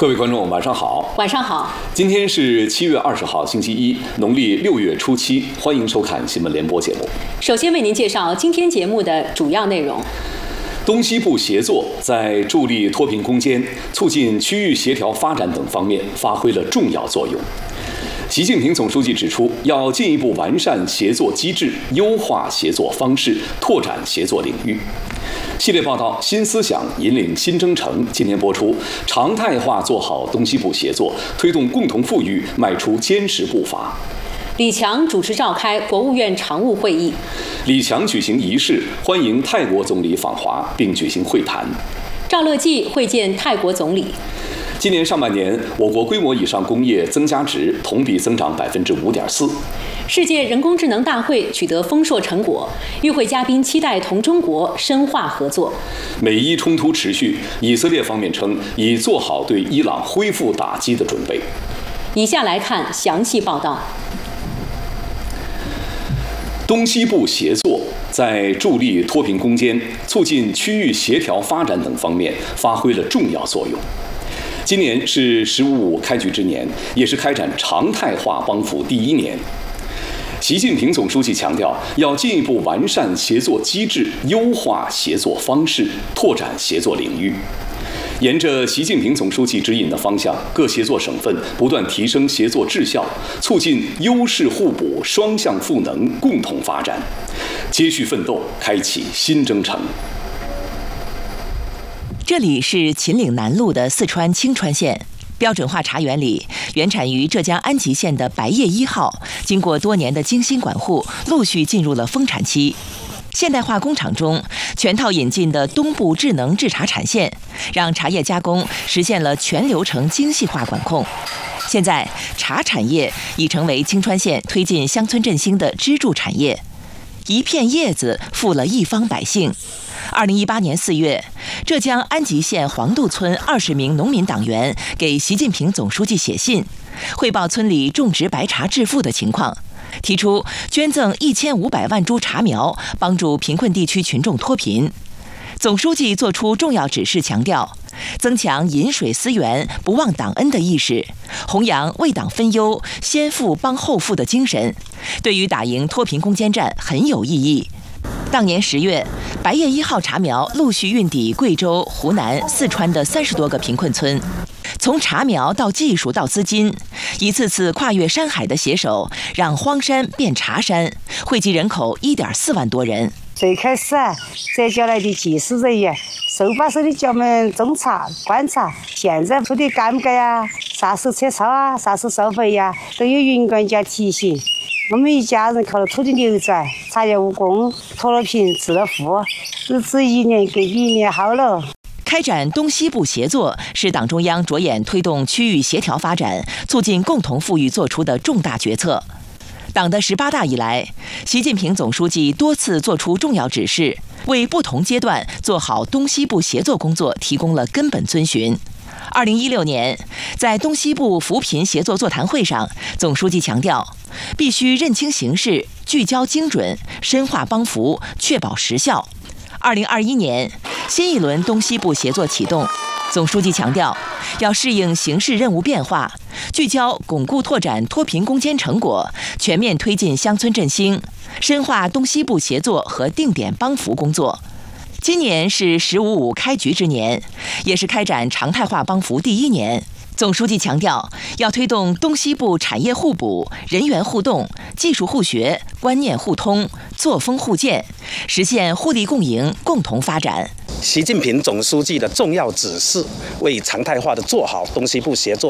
各位观众，晚上好。 晚上好。 今天是7月20号，星期一，农历6月初7，欢迎收看新闻联播节目。 首先为您介绍今天节目的主要内容。 东西部协作在助力脱贫攻坚、促进区域协调发展等方面发挥了重要作用。习近平总书记指出，要进一步完善协作机制，优化协作方式，拓展协作领域。系列报道《新思想引领新征程》今天播出，常态化做好东西部协作，推动共同富裕迈出坚实步伐。 李强主持召开国务院常务会议。 李强举行仪式，欢迎泰国总理访华，并举行会谈。 赵乐际会见泰国总理。 今年上半年，我国规模以上工业增加值同比增长5.4%。 世界人工智能大会取得丰硕成果，与会嘉宾期待同中国深化合作。 美伊冲突持续，以色列方面称已做好对伊朗恢复打击的准备。 以下来看详细报道。 东西部协作在助力脱贫攻坚、促进区域协调发展等方面发挥了重要作用。今年是“15+5”开局之年，也是开展常态化帮扶第1年。习近平总书记强调，要进一步完善协作机制，优化协作方式，拓展协作领域。沿着习近平总书记指引的方向，各协作省份不断提升协作质效，促进优势互补、双向赋能，共同发展，接续奋斗，开启新征程。 这里是秦岭南路的四川青川县。标准化茶园里，原产于浙江安吉县的白叶1号，经过多年的精心管护，陆续进入了丰产期。现代化工厂中全套引进的东部智能制茶产线，让茶叶加工实现了全流程精细化管控。现在，茶产业已成为青川县推进乡村振兴的支柱产业。一片叶子富了一方百姓。2018年4月，浙江安吉县黄渡村20名农民党员给习近平总书记写信，汇报村里种植白茶致富的情况，提出捐赠1500万株茶苗，帮助贫困地区群众脱贫。总书记作出重要指示，强调增强饮水思源、不忘党恩的意识，弘扬为党分忧、先富帮后富的精神，对于打赢脱贫攻坚战很有意义。当年10月，白叶1号茶苗陆续运抵贵州、湖南、四川的30多个贫困村。从茶苗到技术到资金，一次次跨越山海的携手，让荒山变茶山，惠及人口1.4万多人。 最开始摘下来的技术人员手把手的教我们种茶、观察，现在土地干不干呀？啥时候撤草啊？啥时候收肥呀？都有云管家提醒。我们一家人靠着土地流转，茶叶务工，脱了贫，致了富，日子一年比一年好了。 开展东西部协作是党中央着眼推动区域协调发展、促进共同富裕作出的重大决策。党的18大以来，习近平总书记多次作出重要指示，为不同阶段做好东西部协作工作提供了根本遵循。2016年，在东西部扶贫协作座谈会上，总书记强调，必须认清形势，聚焦精准，深化帮扶，确保实效。2021年，新一轮东西部协作启动，总书记强调，要适应形势任务变化，聚焦巩固拓展脱贫攻坚成果，全面推进乡村振兴，深化东西部协作和定点帮扶工作。今年是“15+5”开局之年，也是开展常态化帮扶第1年。总书记强调，要推动东西部产业互补、人员互动、技术互学、观念互通、作风互鉴，实现互利共赢、共同发展。 习近平总书记的重要指示，为常态化的做好东西部协作